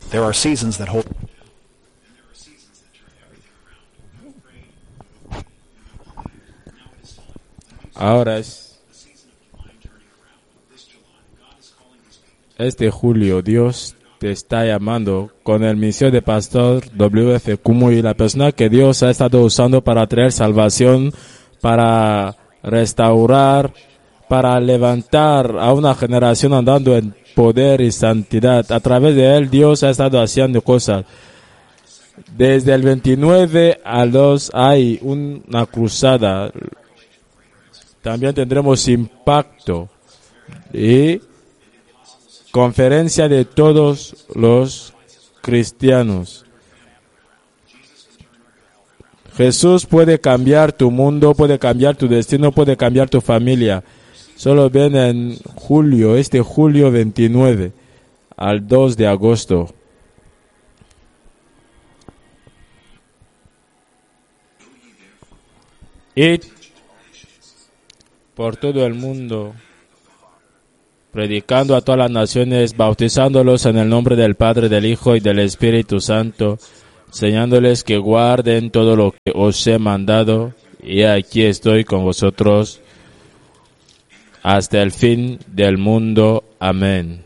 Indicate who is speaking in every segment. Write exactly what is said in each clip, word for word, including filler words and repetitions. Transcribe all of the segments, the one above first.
Speaker 1: There are seasons that hold.
Speaker 2: Ahora es este julio, Dios te está llamando con el misión de Pastor W F Kumu y la persona que Dios ha estado usando para traer salvación, para restaurar, para levantar a una generación andando en poder y santidad. A través de él, Dios ha estado haciendo cosas. Desde el veintinueve al dos hay una cruzada. También tendremos impacto y conferencia de todos los cristianos. Jesús puede cambiar tu mundo, puede cambiar tu destino, puede cambiar tu familia. Solo ven en julio, este julio veintinueve al dos de agosto. Id por todo el mundo, predicando a todas las naciones, bautizándolos en el nombre del Padre, del Hijo y del Espíritu Santo, enseñándoles que guarden todo lo que os he mandado, y aquí estoy con vosotros hasta el fin del mundo. Amén.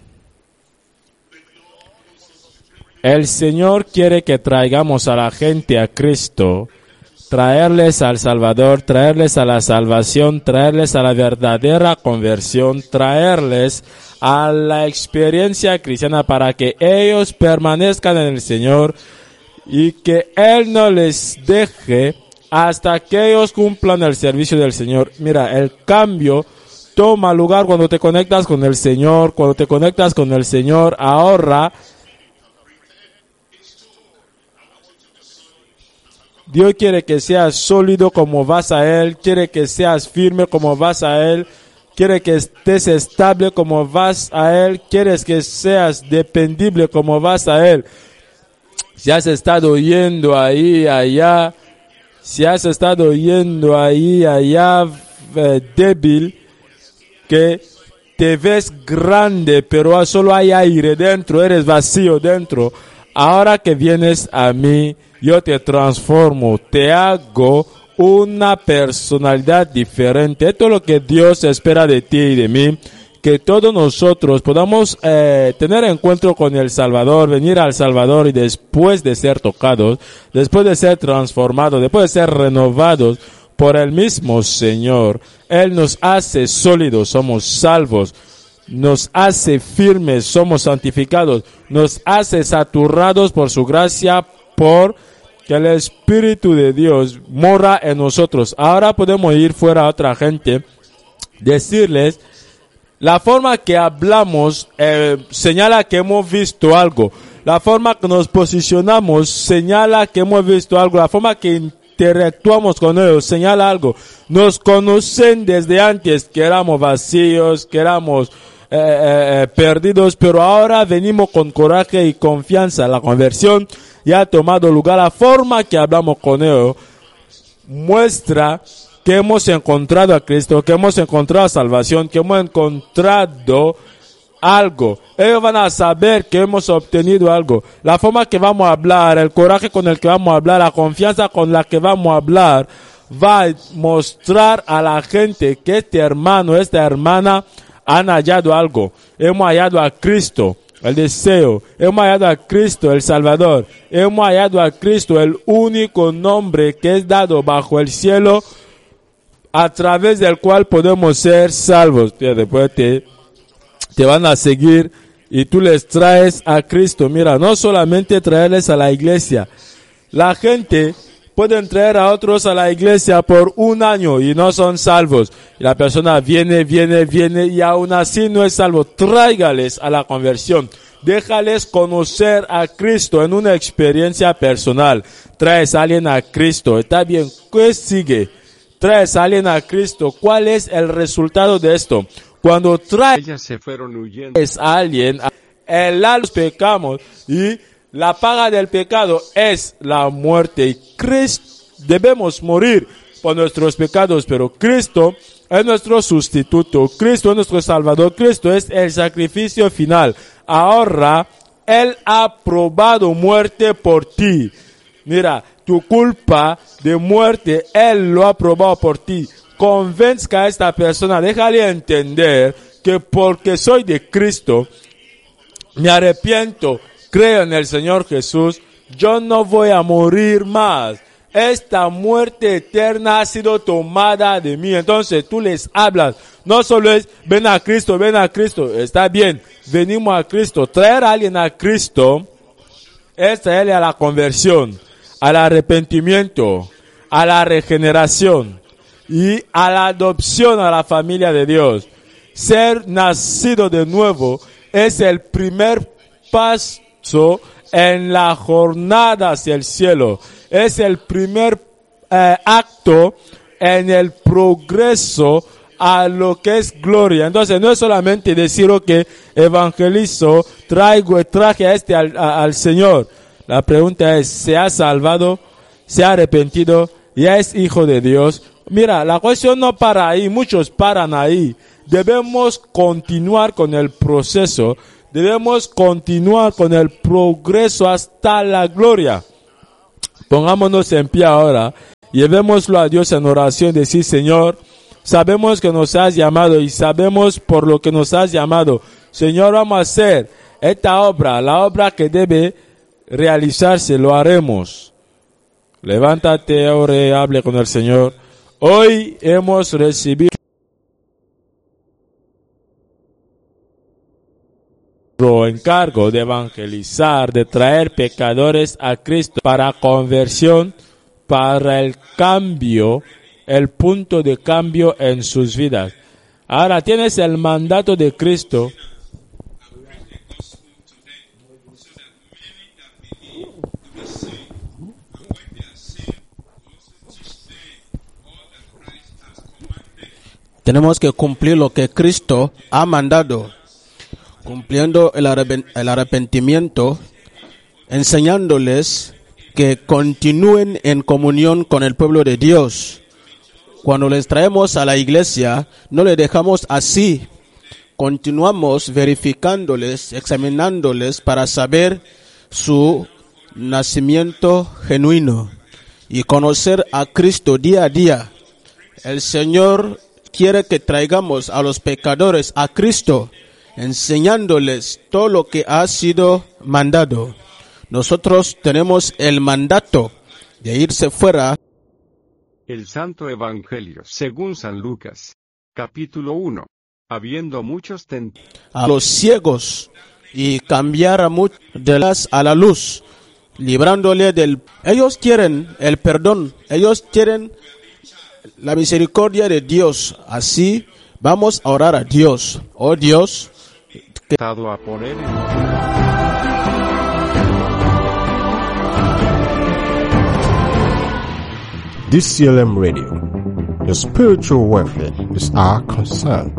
Speaker 2: El Señor quiere que traigamos a la gente a Cristo, traerles al Salvador, traerles a la salvación, traerles a la verdadera conversión, traerles a la experiencia cristiana para que ellos permanezcan en el Señor y que Él no les deje hasta que ellos cumplan el servicio del Señor. Mira, el cambio toma lugar cuando te conectas con el Señor, cuando te conectas con el Señor, ahora Dios quiere que seas sólido como vas a Él, quiere que seas firme como vas a Él, quiere que estés estable como vas a Él, quieres que seas dependible como vas a Él. Si has estado yendo ahí, allá, si has estado yendo ahí, allá, eh, débil, que te ves grande, pero solo hay aire dentro, eres vacío dentro. Ahora que vienes a mí, yo te transformo, te hago una personalidad diferente. Esto es lo que Dios espera de ti y de mí, que todos nosotros podamos eh, tener encuentro con el Salvador, venir al Salvador y después de ser tocados, después de ser transformados, después de ser renovados por el mismo Señor, Él nos hace sólidos, somos salvos. Nos hace firmes, somos santificados, nos hace saturados por su gracia, por que el Espíritu de Dios mora en nosotros. Ahora podemos ir fuera a otra gente, decirles, la forma que hablamos eh, señala que hemos visto algo, la forma que nos posicionamos señala que hemos visto algo, la forma que interactuamos con ellos señala algo. Nos conocen desde antes, que éramos vacíos, que éramos Eh, eh, perdidos, pero ahora venimos con coraje y confianza. La conversión ya ha tomado lugar. La forma que hablamos con ellos muestra que hemos encontrado a Cristo, que hemos encontrado salvación, que hemos encontrado algo. Ellos van a saber que hemos obtenido algo. La forma que vamos a hablar, el coraje con el que vamos a hablar, la confianza con la que vamos a hablar, va a mostrar a la gente que este hermano, esta hermana han hallado algo. Hemos hallado a Cristo, el deseo. Hemos hallado a Cristo, el Salvador. Hemos hallado a Cristo, el único nombre que es dado bajo el cielo, a través del cual podemos ser salvos. Después te, te van a seguir y tú les traes a Cristo. Mira, no solamente traerles a la iglesia. La gente pueden traer a otros a la iglesia por un año y no son salvos. Y la persona viene, viene, viene y aún así no es salvo. Tráigales a la conversión. Déjales conocer a Cristo en una experiencia personal. Traes a alguien a Cristo. Está bien. ¿Qué sigue? Traes a alguien a Cristo. ¿Cuál es el resultado de esto? Cuando traes
Speaker 3: Ellas se fueron huyendo.
Speaker 2: a alguien, el los pecamos y la paga del pecado es la muerte. Y Cristo, debemos morir por nuestros pecados, pero Cristo es nuestro sustituto. Cristo es nuestro Salvador. Cristo es el sacrificio final. Ahora, Él ha probado muerte por ti. Mira, tu culpa de muerte, Él lo ha probado por ti. Convenzca a esta persona, déjale entender que porque soy de Cristo, me arrepiento, creo en el Señor Jesús, yo no voy a morir más. Esta muerte eterna ha sido tomada de mí. Entonces tú les hablas. No solo es, ven a Cristo, ven a Cristo. Está bien, venimos a Cristo. Traer a alguien a Cristo es traerle a la conversión, al arrepentimiento, a la regeneración y a la adopción a la familia de Dios. Ser nacido de nuevo es el primer paso en la jornada hacia el cielo. Es el primer eh, acto en el progreso a lo que es gloria. Entonces no es solamente decir, ok, evangelizo, traigo, traje a este al, a, al Señor. La pregunta es, ¿se ha salvado? ¿Se ha arrepentido? ¿Ya es hijo de Dios? Mira, la cuestión no para ahí, muchos paran ahí. Debemos continuar con el proceso. Debemos continuar con el progreso hasta la gloria. Pongámonos en pie ahora y llevémoslo a Dios en oración. Decir, Señor, sabemos que nos has llamado y sabemos por lo que nos has llamado. Señor, vamos a hacer esta obra, la obra que debe realizarse, lo haremos. Levántate ahora y hable con el Señor. Hoy hemos recibido encargo de evangelizar, de traer pecadores a Cristo para conversión, para el cambio, el punto de cambio en sus vidas. Ahora tienes el mandato de Cristo.
Speaker 1: Tenemos que cumplir lo que Cristo ha mandado, cumpliendo el arrepentimiento, enseñándoles que continúen en comunión con el pueblo de Dios. Cuando les traemos a la iglesia, no les dejamos así. Continuamos verificándoles, examinándoles para saber su nacimiento genuino y conocer a Cristo día a día. El Señor quiere que traigamos a los pecadores a Cristo, enseñándoles todo lo que ha sido mandado. Nosotros tenemos el mandato de irse fuera.
Speaker 3: El Santo Evangelio según San Lucas, capítulo uno. Habiendo muchos tentados
Speaker 1: a los ciegos y cambiar a muchos de las a la luz, librándole del... Ellos quieren el perdón, ellos quieren la misericordia de Dios. Así vamos a orar a Dios. Oh Dios, que...
Speaker 3: a poner en...
Speaker 4: D C L M Radio. Your spiritual welfare is our concern.